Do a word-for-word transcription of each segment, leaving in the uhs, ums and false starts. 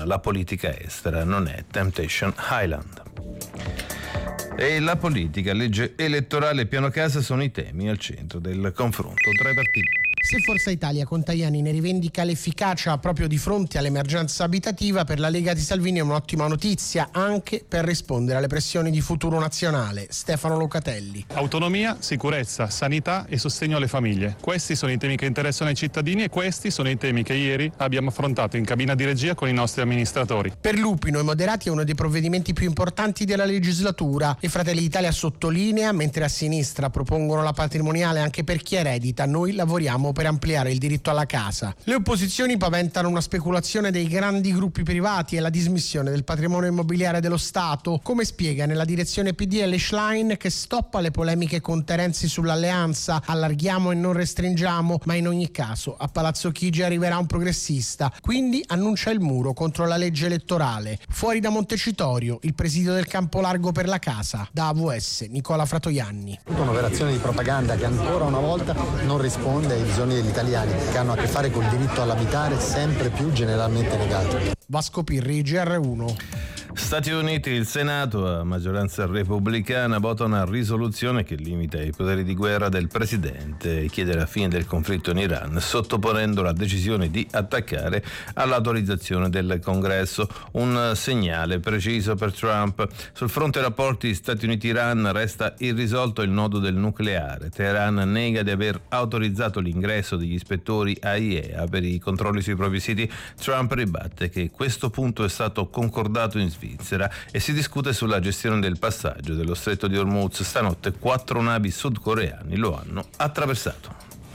la politica estera non è Temptation Island. E la politica, legge elettorale e piano casa sono i temi al centro del confronto tra i partiti. Se Forza Italia con Tajani ne rivendica l'efficacia proprio di fronte all'emergenza abitativa, per la Lega di Salvini è un'ottima notizia anche per rispondere alle pressioni di Futuro Nazionale. Stefano Locatelli. Autonomia, sicurezza, sanità e sostegno alle famiglie. Questi sono i temi che interessano ai cittadini e questi sono i temi che ieri abbiamo affrontato in cabina di regia con i nostri amministratori. Per Lupino i moderati è uno dei provvedimenti più importanti della legislatura e Fratelli d'Italia sottolinea, mentre a sinistra propongono la patrimoniale anche per chi eredita, noi lavoriamo per ampliare il diritto alla casa. Le opposizioni paventano una speculazione dei grandi gruppi privati e la dismissione del patrimonio immobiliare dello Stato, come spiega nella direzione P D L Schlein, che stoppa le polemiche con Terenzi sull'alleanza, allarghiamo e non restringiamo, ma in ogni caso a Palazzo Chigi arriverà un progressista, quindi annuncia il muro contro la legge elettorale. Fuori da Montecitorio, il presidio del campo largo per la casa, da A V S Nicola Fratoianni. Un'operazione di propaganda che ancora una volta non risponde ai bisogni degli italiani, che hanno a che fare col diritto all'abitare sempre più generalmente negato. Vasco Pirri, G R uno. Stati Uniti, il Senato a maggioranza repubblicana vota una risoluzione che limita i poteri di guerra del presidente e chiede la fine del conflitto in Iran, sottoponendo la decisione di attaccare all'autorizzazione del Congresso, un segnale preciso per Trump. Sul fronte rapporti Stati Uniti-Iran resta irrisolto il nodo del nucleare. Teheran nega di aver autorizzato l'ingresso degli ispettori A I E A per i controlli sui propri siti. Trump ribatte che questo punto è stato concordato in Svizzera e si discute sulla gestione del passaggio dello stretto di Hormuz. Stanotte quattro navi sudcoreane lo hanno attraversato.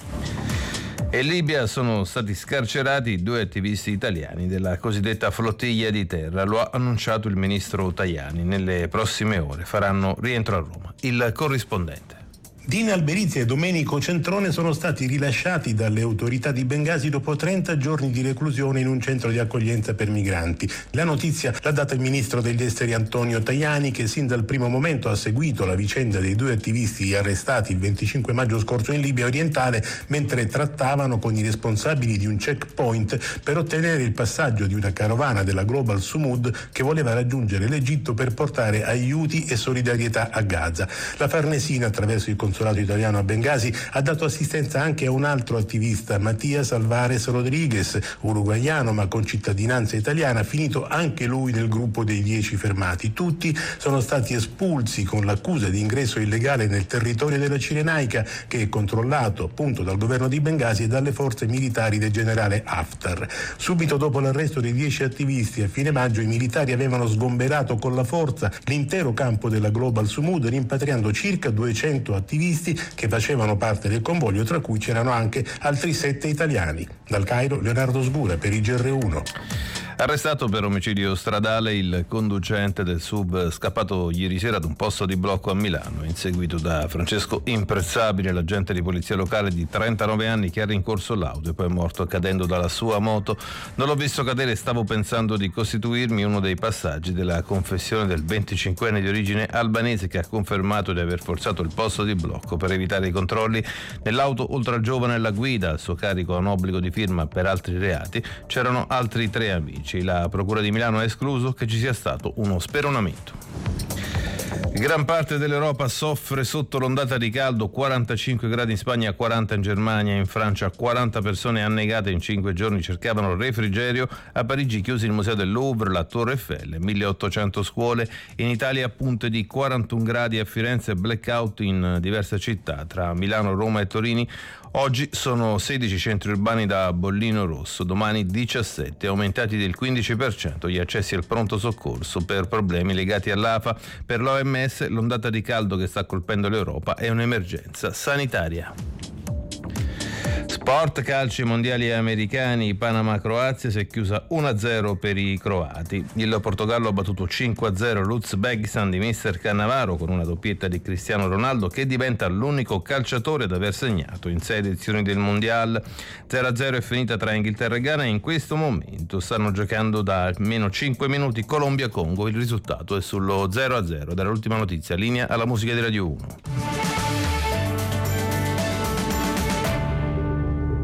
E in Libia sono stati scarcerati due attivisti italiani della cosiddetta flottiglia di terra. Lo ha annunciato il ministro Tajani. Nelle prossime ore faranno rientro a Roma. Il corrispondente. Dina Alberizzi e Domenico Centrone sono stati rilasciati dalle autorità di Bengasi dopo trenta giorni di reclusione in un centro di accoglienza per migranti. La notizia l'ha data il ministro degli esteri Antonio Tajani, che sin dal primo momento ha seguito la vicenda dei due attivisti arrestati il venticinque maggio scorso in Libia orientale, mentre trattavano con i responsabili di un checkpoint per ottenere il passaggio di una carovana della Global Sumud che voleva raggiungere l'Egitto per portare aiuti e solidarietà a Gaza. La Farnesina, attraverso il consolato italiano a Bengasi, ha dato assistenza anche a un altro attivista, Matias Alvarez Rodriguez, uruguaiano ma con cittadinanza italiana, finito anche lui nel gruppo dei dieci fermati. Tutti sono stati espulsi con l'accusa di ingresso illegale nel territorio della Cirenaica, che è controllato appunto dal governo di Bengasi e dalle forze militari del generale Haftar. Subito dopo l'arresto dei dieci attivisti a fine maggio, i militari avevano sgomberato con la forza l'intero campo della Global Sumud, rimpatriando circa duecento attivisti che facevano parte del convoglio, tra cui c'erano anche altri sette italiani. Dal Cairo, Leonardo Sgura per i G R uno. Arrestato per omicidio stradale il conducente del sub scappato ieri sera ad un posto di blocco a Milano, inseguito da Francesco Imprezzabile, l'agente di polizia locale di trentanove anni che ha rincorso l'auto e poi è morto cadendo dalla sua moto. Non l'ho visto cadere, stavo pensando di costituirmi, uno dei passaggi della confessione del venticinquenne di origine albanese, che ha confermato di aver forzato il posto di blocco per evitare i controlli. Nell'auto, oltre al giovane alla guida, al suo carico un obbligo di firma per altri reati, c'erano altri tre amici. La Procura di Milano ha escluso che ci sia stato uno speronamento. Gran parte dell'Europa soffre sotto l'ondata di caldo, quarantacinque gradi in Spagna, quaranta in Germania, in Francia quaranta persone annegate in cinque giorni cercavano refrigerio, a Parigi chiusi il Museo del Louvre, la Torre Eiffel, milleottocento scuole, in Italia punte di quarantuno gradi, a Firenze blackout in diverse città tra Milano, Roma e Torino. Oggi sono sedici centri urbani da bollino rosso, domani diciassette, aumentati del quindici per cento gli accessi al pronto soccorso per problemi legati all'A F A. Per l'O M S l'ondata di caldo che sta colpendo l'Europa è un'emergenza sanitaria. Sport, calci mondiali americani, Panama-Croazia, si è chiusa uno a zero per i croati. Il Portogallo ha battuto cinque a zero l'Uzbekistan di mister Cannavaro con una doppietta di Cristiano Ronaldo, che diventa l'unico calciatore ad aver segnato in sei edizioni del mondiale. zero a zero è finita tra Inghilterra e Ghana e in questo momento stanno giocando da almeno cinque minuti Colombia-Congo. Il risultato è sullo zero a zero. Dall'ultima notizia, linea alla musica di Radio uno.